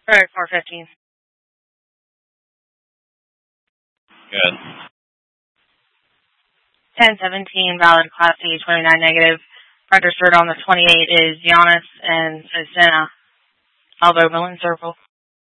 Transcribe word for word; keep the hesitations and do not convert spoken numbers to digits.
Right, four fifteen. Good. ten seventeen, valid Class C, twenty-nine negative. Registered on the twenty-eight is Giannis and Sosena. Aldo Millen Circle.